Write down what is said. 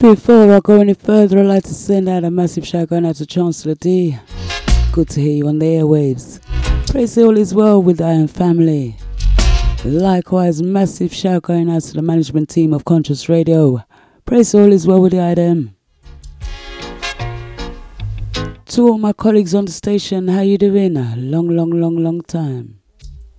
Before I go any further, I'd like to send out a massive shout going out to Chancellor D. Good to hear you on the airwaves. Pray say all is well with the Iron family. Likewise, massive shout going out to the management team of Conscious Radio. Pray say all is well with the item. To all my colleagues on the station, how you doing? Long time.